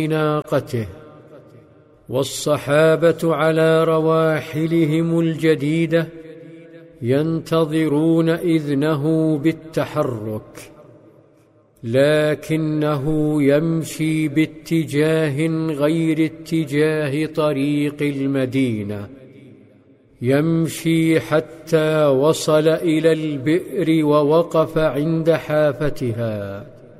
ناقته، والصحابة على رواحلهم الجديدة ينتظرون إذنه بالتحرك، لكنه يمشي باتجاه غير اتجاه طريق المدينة، يمشي حتى وصل إلى البئر ووقف عند حافتها.